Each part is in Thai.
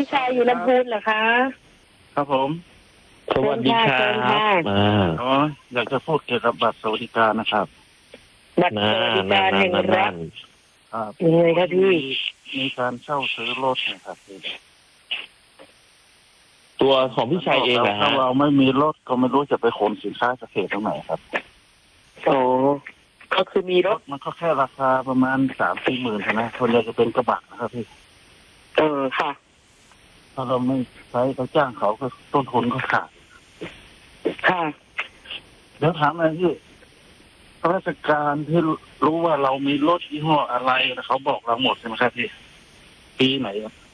ชายอยู่ลำพูนเหรอคะครับผมสวัสดีครับอ๋ออยากจะพูดเกี่ยวกับบัตรสวัสดิการนะครับบัตรสวัสดิการแห่งรัฐครับยังไงครับพี่มีการเช่าซื้อรถนะครับตัวของพี่ชัยเองนะฮะถ้าเราไม่มีรถก็ไม่รู้จะไปขนสินค้าเกษตรตรงไหนครับอ๋อก็คือมีรถมันก็แค่ราคาประมาณ3-4 หมื่นนะคนใหญ่จะเป็นกระบะนะครับพี่ค่ะถ้าเราไม่ใช้เขาจ้างเขาก็ต้นทุนก็ขาดค่ะเดี๋ยวถามอะไรพี่ข้าราชการที่รู้ว่าเรามีรถยี่ห้ออะไรเขาบอกเราหมดใช่ไหมครับพี่ปีไหน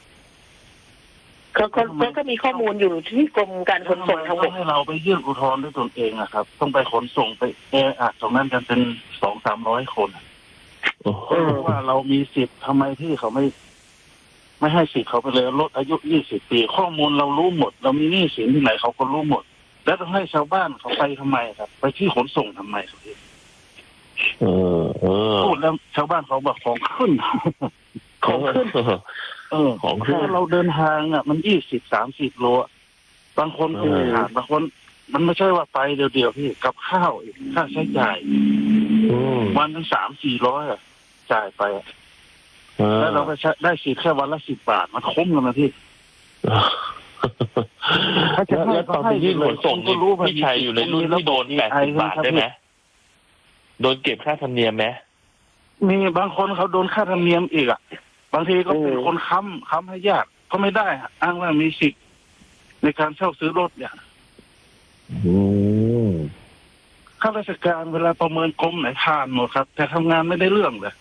ก็มีข้อมูลอยู่ที่กรมการขนส่งทางบกให้เราไปยื่นอุทธรณ์ด้วยตนเองอะครับต้องไปขนส่งไปตรงนั้นกันเป็น200-300 คนว่าเรามีสิทธิ์ทำไมที่เขาไม่ให้สิทธิ์เขาไปเลยลดอายุ20 ปีข้อมูลเรารู้หมดเรามีหนี้สินที่ไหนเขาก็รู้หมดแล้วต้องให้ชาวบ้านเขาไปทำไมครับไปที่ขนส่งทำไมครับพี่พูดแล้วชาวบ้านเขาบอกของขึ้นของขึ้นของขึ้นเราเดินทางอ่ะมัน20-30 โลบางคนขาดบางคนมันไม่ใช่ว่าไปเดียวพี่กับข้าวอีกค่าใช้จ่ายวันนึง300-400จ่ายไปแล้วเราไปได้สิทธิ์แค่วันละ10 บาทมันคุ้มกันนะพี่ถ้าจะให้ตอนที่ยื่นขนส่งนี่พี่ชัยอยู่ในรุ่นที่โดน80 บาทได้ไหมโดนเก็บค่าธรรมเนียมไหมมีบางคนเขาโดนค่าธรรมเนียมอีกอ่ะบางทีก็เป็นคนค้ำให้ญาติก็ไม่ได้อ้างว่ามีสิทธิ์ในการเช่าซื้อรถเนี่ยข้าราชการเวลาประเมินกรมไหนผ่านหมดครับแต่ทำงานไม่ได้เรื่องเลย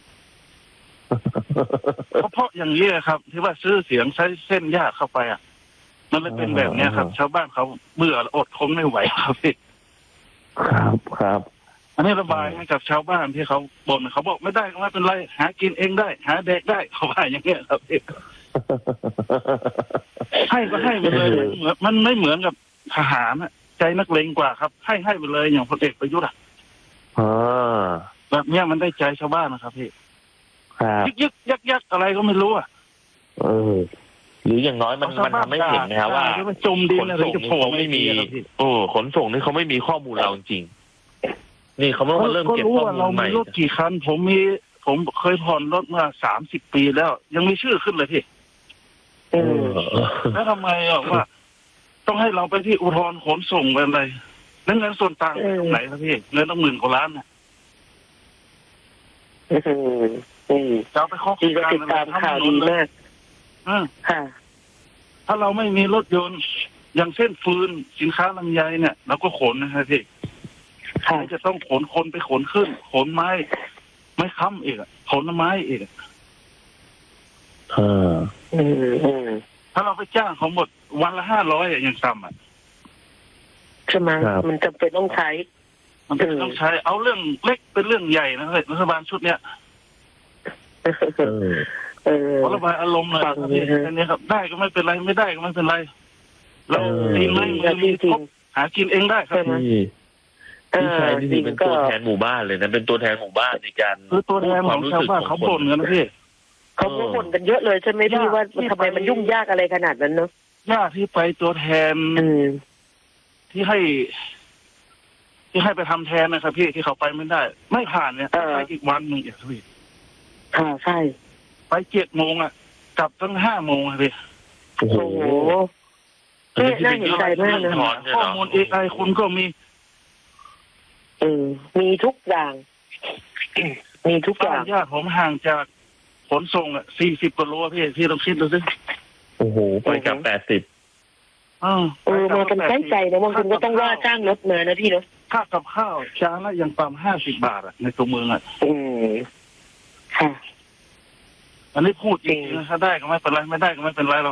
เพราะอย่างนี้ครับที่ว่าซื้อเสียงใช้เส้นยากเข้าไปอ่ะมันเลยเป็นแบบนี้ครับชาวบ้านเขาเบื่ออดทนไม่ไหวครับพี่ครับอันนี้ระบายให้กับชาวบ้านที่เขาบ่นเขาบอกไม่ได้ก็ไม่เป็นไรหากินเองได้หาแดกได้เขาว่าอย่างเงี้ยครับพี่ให้ก็ให้ไปเลยมันไม่เหมือนกับทหารใจนักเลงกว่าครับให้ไปเลยอย่างพลเอกประยุทธ์แบบนี้มันได้ใจชาวบ้านนะครับพี่ยักอะไรก็ไม่รู้หรืออย่างน้อยมันทำให้เห็นนะครับว่าจมดินอะไรจะโผล่ไม่มีขนส่งนี่เขาไม่มีข้อมูลเราจริงนี่เขาเริ่มเก็บข้อมูลใหม่รถกี่คันผมเคยผ่อนรถมา30 ปีแล้วยังมีชื่อขึ้นเลยพี่แล้วทำไมว่าต้องให้เราไปที่อุทธรณ์ขนส่งเป็นอะไรแล้วเงินส่วนต่างตรงไหนครับพี่เงินต้อง10,000 กว่าล้านนะจะไปข้อที่ติดตามข่าวดีมากถ้าเราไม่มีรถยนต์อย่างเช่นฟืนสินค้าลำไยเนี่ยเราก็ขนนะครับพี่จะต้องขนคนไปขนขึ้นขนไม้ค้ำอีกขนไม้อีกถ้าเราไปจ้างเขาหมดวันละ500อย่างต่ำใช่ไหมมันจำเป็นต้องใช้มันเป็นต้องใช้เอาเรื่องเล็กเป็นเรื่องใหญ่นะรัฐบาลชุดเนี้ยระบายอารมณ์เลยอันนี้ครับได้ก็ไม่เป็นไรไม่ได้ก็ไม่เป็นไรเรากินไม่มีหากินเองได้ครับพี่ชัยนี่เป็นตัวแทนหมู่บ้านเลยนะเป็นตัวแทนหมู่บ้านในการคือตัวแทนของชาวบ้านเขาบ่นกันนะพี่เขาบ่นกันเยอะเลยใช่ไหมพี่ว่าทำไมมันยุ่งยากอะไรขนาดนั้นเนาะยากที่ไปตัวแทนที่ให้ไปทำแทนนะครับพี่ที่เขาไปไม่ได้ไม่ผ่านเนี่ยไปอีกวันหนึ่งอีกพี่ใช่ไป7 โมงกลับตั้ง5 โมงเลยโอ้โหน่าเห็นใจมากนะข้อมูล AI คุณก็มีทุกอย่างมีทุกอย่างญาติผมห่างจากขนส่ง40 กว่าโลพี่ลองคิดดูสิโอ้โหไปกับ80 มากันใกล้ใจนะบางคนก็ต้องว่าจ้างรถมานะพี่เนาะค่ากับข้าวจานละยังต่ำ50 บาทในตัวเมืองค่ะอันนี้พูดจริงนะถ้าได้ก็ไม่เป็นไรไม่ได้ก็ไม่เป็นไรเรา